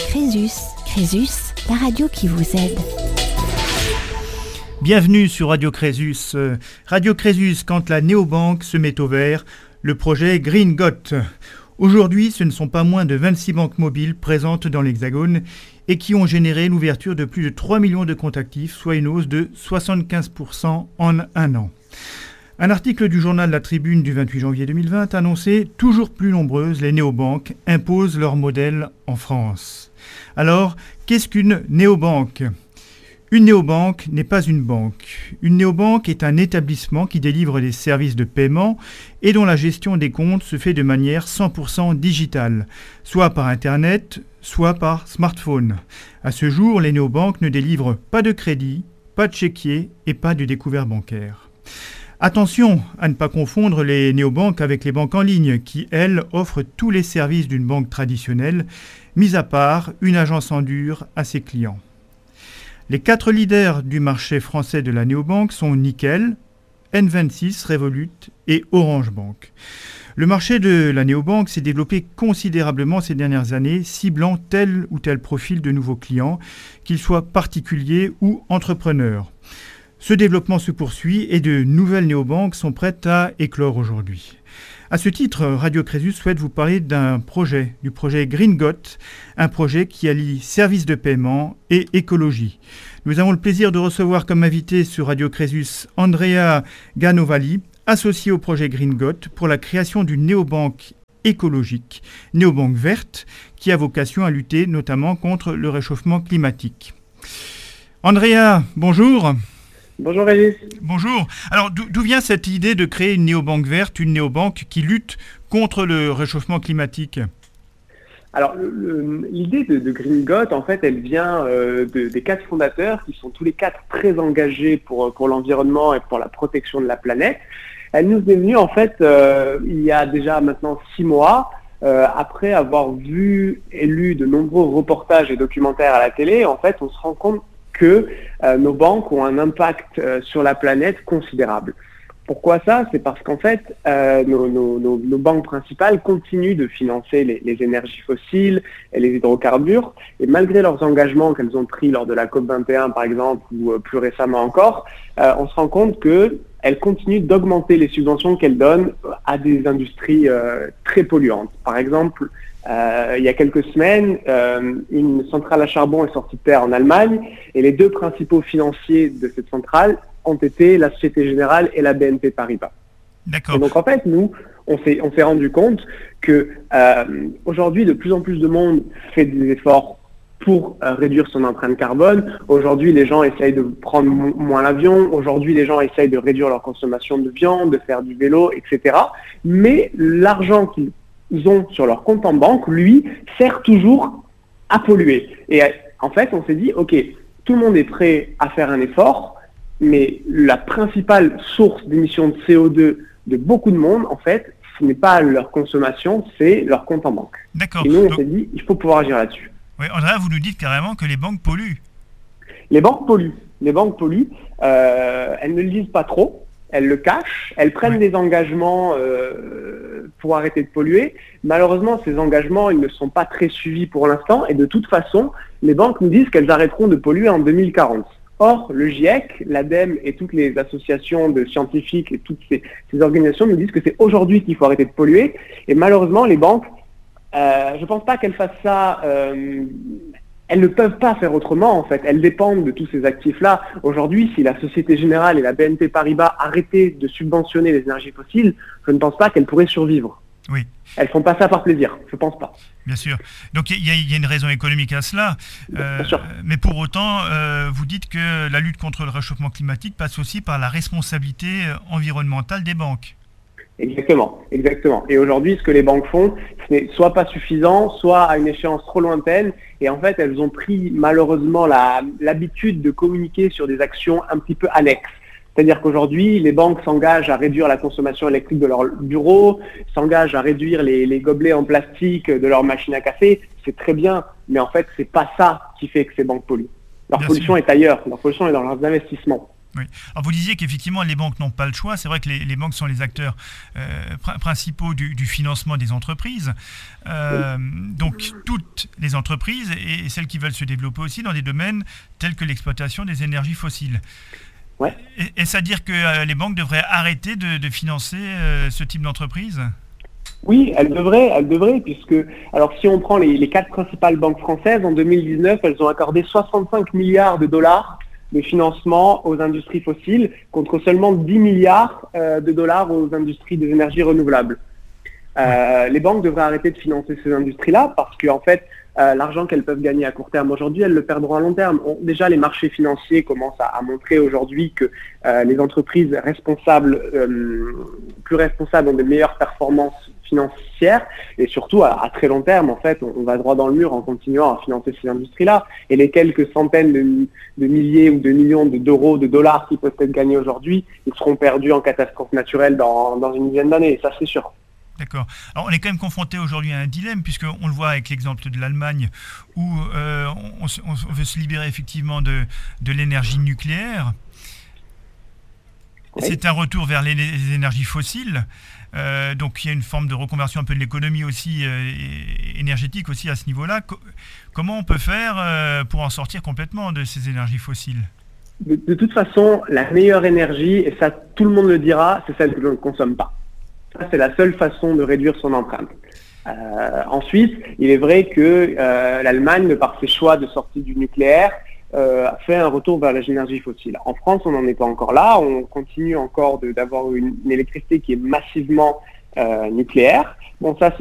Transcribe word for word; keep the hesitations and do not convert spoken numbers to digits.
Crésus, Crésus, la radio qui vous aide. Bienvenue sur Radio Crésus. Radio Crésus, quand la néobanque se met au vert, le projet Green Got. Aujourd'hui, ce ne sont pas moins de vingt-six banques mobiles présentes dans l'Hexagone et qui ont généré l'ouverture de plus de trois millions de comptes actifs, soit une hausse de soixante-quinze pour cent en un an. Un article du journal La Tribune du vingt-huit janvier deux mille vingt annonçait « Toujours plus nombreuses, les néobanques imposent leur modèle en France ». Alors, qu'est-ce qu'une néobanque ? Une néobanque n'est pas une banque. Une néobanque est un établissement qui délivre des services de paiement et dont la gestion des comptes se fait de manière cent pour cent digitale, soit par Internet, soit par smartphone. À ce jour, les néobanques ne délivrent pas de crédit, pas de chéquier et pas de découvert bancaire. Attention à ne pas confondre les néobanques avec les banques en ligne qui, elles, offrent tous les services d'une banque traditionnelle, mis à part une agence en dur à ses clients. Les quatre leaders du marché français de la néobanque sont Nickel, N vingt-six, Revolut et Orange Bank. Le marché de la néobanque s'est développé considérablement ces dernières années, ciblant tel ou tel profil de nouveaux clients, qu'ils soient particuliers ou entrepreneurs. Ce développement se poursuit et de nouvelles néobanques sont prêtes à éclore aujourd'hui. À ce titre, Radio Crésus souhaite vous parler d'un projet, du projet Green Got, un projet qui allie services de paiement et écologie. Nous avons le plaisir de recevoir comme invité sur Radio Crésus Andrea Ganovali, associé au projet Green Got pour la création d'une néobanque écologique, néobanque verte, qui a vocation à lutter notamment contre le réchauffement climatique. Andrea, bonjour. Bonjour Régis. Bonjour. Alors d'où, d'où vient cette idée de créer une néobanque verte, une néobanque qui lutte contre le réchauffement climatique ? Alors le, le, l'idée de, de Green Got, en fait, elle vient euh, de, des quatre fondateurs qui sont tous les quatre très engagés pour, pour l'environnement et pour la protection de la planète. Elle nous est venue en fait euh, il y a déjà maintenant six mois, euh, après avoir vu et lu de nombreux reportages et documentaires à la télé. En fait, on se rend compte que euh, nos banques ont un impact euh, sur la planète considérable. Pourquoi ça ? C'est parce qu'en fait, euh, nos, nos, nos, nos banques principales continuent de financer les, les énergies fossiles et les hydrocarbures, et malgré leurs engagements qu'elles ont pris lors de la COP vingt et un par exemple, ou euh, plus récemment encore, euh, on se rend compte qu'elles continuent d'augmenter les subventions qu'elles donnent à des industries euh, très polluantes. Par exemple, Euh, il y a quelques semaines, euh, une centrale à charbon est sortie de terre en Allemagne et les deux principaux financiers de cette centrale ont été la Société Générale et la B N P Paribas. D'accord. Et donc en fait, nous, on s'est, on s'est rendu compte que euh, aujourd'hui, de plus en plus de monde fait des efforts pour euh, réduire son empreinte carbone. Aujourd'hui, les gens essayent de prendre mo- moins l'avion. Aujourd'hui, les gens essayent de réduire leur consommation de viande, de faire du vélo, et cetera. Mais l'argent qu'ils ils ont sur leur compte en banque, lui, sert toujours à polluer. Et en fait, on s'est dit, ok, tout le monde est prêt à faire un effort, mais la principale source d'émissions de C O deux de beaucoup de monde, en fait, ce n'est pas leur consommation, c'est leur compte en banque. D'accord. Et nous, on Donc, s'est dit, il faut pouvoir agir là-dessus. oui, Andrea, vous nous dites carrément que les banques polluent. Les banques polluent. Les banques polluent. Euh, elles ne le disent pas trop. Elles le cachent, elles prennent oui. des engagements euh, pour arrêter de polluer. Malheureusement, ces engagements, ils ne sont pas très suivis pour l'instant. Et de toute façon, les banques nous disent qu'elles arrêteront de polluer en deux mille quarante. Or, le GIEC, l'ADEME et toutes les associations de scientifiques et toutes ces, ces organisations nous disent que c'est aujourd'hui qu'il faut arrêter de polluer. Et malheureusement, les banques, euh, je ne pense pas qu'elles fassent ça... Euh, Elles ne peuvent pas faire autrement, en fait. Elles dépendent de tous ces actifs-là. Aujourd'hui, si la Société Générale et la B N P Paribas arrêtaient de subventionner les énergies fossiles, je ne pense pas qu'elles pourraient survivre. Oui. Elles ne font pas ça par plaisir, je ne pense pas. Bien sûr. Donc il y, y a une raison économique à cela. Euh, Bien sûr. Mais pour autant, euh, vous dites que la lutte contre le réchauffement climatique passe aussi par la responsabilité environnementale des banques. Exactement, exactement. Et aujourd'hui, ce que les banques font, ce n'est soit pas suffisant, soit à une échéance trop lointaine. Et en fait, elles ont pris malheureusement la, l'habitude de communiquer sur des actions un petit peu annexes. C'est-à-dire qu'aujourd'hui, les banques s'engagent à réduire la consommation électrique de leurs bureaux, s'engagent à réduire les, les gobelets en plastique de leurs machines à café. C'est très bien, mais en fait, c'est pas ça qui fait que ces banques polluent. Leur Bien pollution sûr. est ailleurs, leur pollution est dans leurs investissements. Oui. Alors vous disiez qu'effectivement les banques n'ont pas le choix. C'est vrai que les, les banques sont les acteurs euh, pr- principaux du, du financement des entreprises. Euh, oui. Donc toutes les entreprises et, et celles qui veulent se développer aussi dans des domaines tels que l'exploitation des énergies fossiles. Ouais. Et, est-ce à dire que euh, les banques devraient arrêter de, de financer euh, ce type d'entreprise ? Oui, elles devraient, elles devraient, puisque, alors si on prend les, les quatre principales banques françaises, en deux mille dix-neuf, elles ont accordé soixante-cinq milliards de dollars de financement aux industries fossiles, contre seulement dix milliards euh, de dollars aux industries des énergies renouvelables. Euh, les banques devraient arrêter de financer ces industries-là, parce qu'en fait, euh, l'argent qu'elles peuvent gagner à court terme aujourd'hui, elles le perdront à long terme. On, déjà, les marchés financiers commencent à, à montrer aujourd'hui que euh, les entreprises responsables, euh, plus responsables, ont des meilleures performances financières, et surtout à, à très long terme, en fait, on, on va droit dans le mur en continuant à financer ces industries-là. Et les quelques centaines de, de milliers ou de millions de, d'euros, de dollars qui peuvent être gagnés aujourd'hui, ils seront perdus en catastrophe naturelle dans, dans une dizaine d'années, et ça c'est sûr. D'accord. Alors on est quand même confronté aujourd'hui à un dilemme, puisqu'on le voit avec l'exemple de l'Allemagne, où euh, on, on, on veut se libérer effectivement de, de l'énergie nucléaire. Oui. C'est un retour vers les, les énergies fossiles. Euh, donc il y a une forme de reconversion un peu de l'économie aussi, euh, énergétique aussi à ce niveau-là. Co- comment on peut faire euh, pour en sortir complètement de ces énergies fossiles ? de, de toute façon, la meilleure énergie, et ça tout le monde le dira, c'est celle que l'on ne consomme pas. Ça, c'est la seule façon de réduire son empreinte. Euh, ensuite, il est vrai que euh, l'Allemagne, de par ses choix de sortie du nucléaire, euh, a fait un retour vers les énergies fossiles. En France, on n'en est pas encore là. On continue encore de, d'avoir une, une électricité qui est massivement euh, nucléaire. Bon, ça, c'est